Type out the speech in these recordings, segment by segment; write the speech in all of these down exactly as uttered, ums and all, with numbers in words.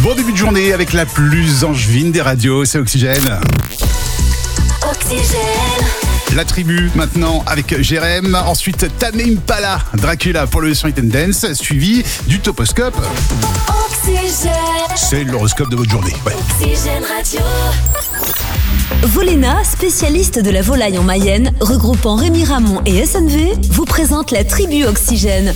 Bon début de journée avec la plus angevine des radios, c'est Oxygène. Oxygène. La tribu maintenant avec Jérém. Ensuite Tame Impala, Dracula pour le son Hit and Dance, suivi du Toposcope. Oxygène. C'est l'horoscope de votre journée. Ouais. Oxygène Radio. Volena, spécialiste de la volaille en Mayenne, regroupant Rémi Ramon et S N V, vous présente la tribu Oxygène.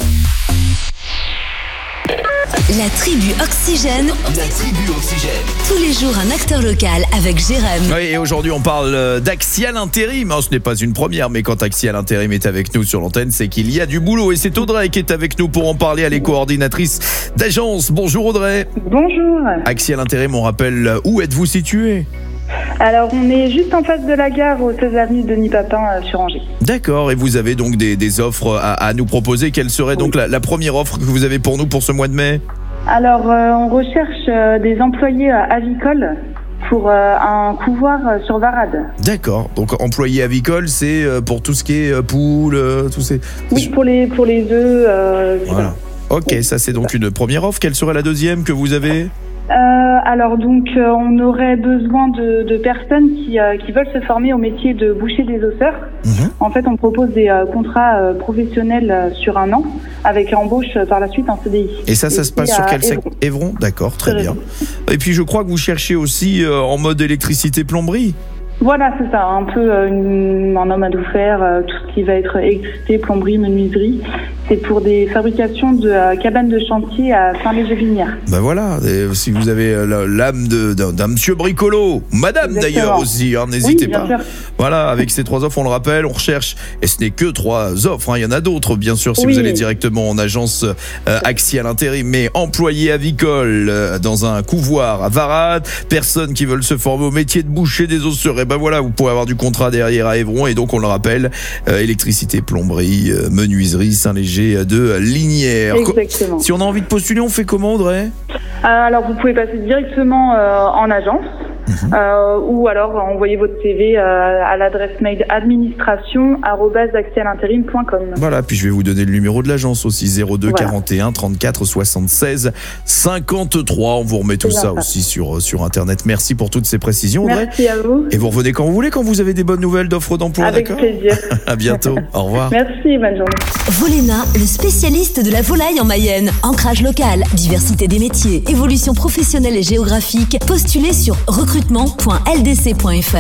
La tribu Oxygène. La tribu Oxygène. Tous les jours, un acteur local avec Jérém. Oui, et aujourd'hui, on parle d'Axial Intérim. Ce n'est pas une première, mais quand Axial Intérim est avec nous sur l'antenne, c'est qu'il y a du boulot. Et c'est Audrey qui est avec nous pour en parler. Elle est coordinatrice d'agence. Bonjour Audrey. Bonjour. Axial Intérim, on rappelle, où êtes-vous situé ? Alors, on est juste en face de la gare, au seize avenue Denis Papin, euh, sur Angers. D'accord, et vous avez donc des, des offres à, à nous proposer. Quelle serait donc la, la première offre que vous avez pour nous pour ce mois de mai ? Alors, euh, on recherche euh, des employés euh, avicoles pour euh, un couvoir euh, sur Varade. D'accord, donc employé avicole, c'est euh, pour tout ce qui est euh, poules, euh, tous ces... Oui, pour les, pour les œufs. Euh, Voilà. Ok, ça c'est donc une première offre. Quelle serait la deuxième que vous avez ? Euh, alors donc euh, on aurait besoin de, de personnes qui, euh, qui veulent se former au métier de boucher des osseurs. Mmh. En fait, on propose des euh, contrats euh, professionnels euh, sur un an avec embauche euh, par la suite en C D I. Et ça, ça Et se passe c'est sur à quel secteur ? Évron. Évron, d'accord, très Très bien. bien. Et puis je crois que vous cherchez aussi euh, en mode électricité plomberie. Voilà, c'est ça, un peu euh, une, un homme à tout faire, euh, tout ce qui va être électricité, plomberie, menuiserie. C'est pour des fabrications de euh, cabanes de chantier à Saint-Léger-Vignières. Ben voilà, et si vous avez euh, l'âme de, d'un, d'un monsieur bricolo, madame Exactement. d'ailleurs aussi, hein, n'hésitez Oui, bien pas. sûr. Voilà, avec ces trois offres, on le rappelle, on recherche, et ce n'est que trois offres, hein, il y en a d'autres bien sûr si Oui. vous allez directement en agence euh, Axial Intérim, mais employé avicole euh, dans un couvoir à Varade, personnes qui veulent se former au métier de boucher des osseurs, et ben voilà, vous pourrez avoir du contrat derrière à Évron, et donc on le rappelle, euh, électricité, plomberie, euh, menuiserie, Saint-Léger de Lignières. Exactement. Si on a envie de postuler, on fait comment Audrey ? Euh, alors vous pouvez passer directement euh, en agence. Mmh. Euh, ou alors envoyer votre C V euh, à l'adresse mail administration arobase axial intérim point com. Voilà, puis je vais vous donner le numéro de l'agence aussi, zéro deux Voilà. quarante et un trente-quatre soixante-seize cinquante-trois. On vous remet tout ça, ça aussi sur, sur internet. Merci pour toutes ces précisions Audrey. Merci à vous. Et vous revenez quand vous voulez, quand vous avez des bonnes nouvelles d'offres d'emploi. Avec d'accord ? plaisir. À bientôt, au revoir. Merci, bonne journée. Volena, le spécialiste de la volaille en Mayenne. Ancrage local, diversité des métiers, évolution professionnelle et géographique. Postulez sur recrutement point l d c point f r.